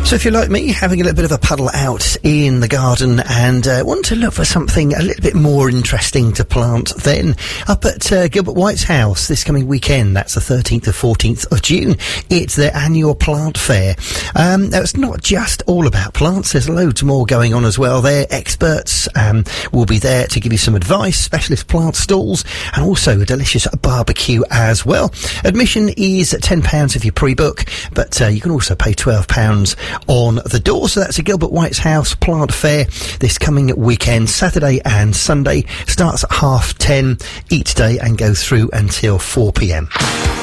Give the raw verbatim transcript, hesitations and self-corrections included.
So if you're like me, having a little bit of a puddle out in the garden and uh, want to look for something a little bit more interesting to plant, then up at uh, Gilbert White's house this coming weekend, that's the thirteenth to fourteenth of June, it's their annual plant fair. Um, now, it's not just all about plants, there's loads more going on as well. Their experts um, will be there to give you some advice, specialist plant stalls, and also a delicious barbecue as well. Admission is ten pounds if you pre-book, but uh, you can also pay twelve pounds on the door. So that's a Gilbert White's House Plant Fair this coming weekend, Saturday and Sunday. Starts at half ten each day and goes through until four p m.